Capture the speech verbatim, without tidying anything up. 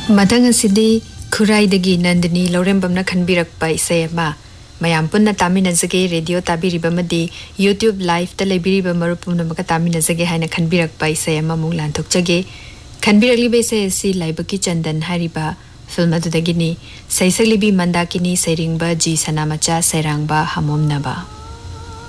मथंग असिदी खुराइदगी Nandini लौरेंबमना खनबिरकपा इसेमा मयाम पुन्ना तामिनजगे radio ताबिरिबमदी YouTube live ता लेबिरिबा मरुपुनमका तामिनजगे हाइना खनबिरकपा इसेमा मुंग लांथोकजगे खनबिरकलिबे से सि लाइबकी चंदन हारिबा फिल्म अदुदगिनी सैसलिबी मंदाकिनी सैरिंगबा जी सनामचा सैरांगबा हमोमनबा